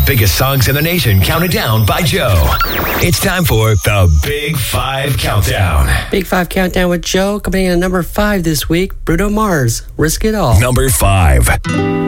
biggest songs in the nation counted down by Joe. It's time for the Big 5 Countdown. Big 5 Countdown with Joe. Coming in at number 5 this week, Bruno Mars, Risk It All. Number 5.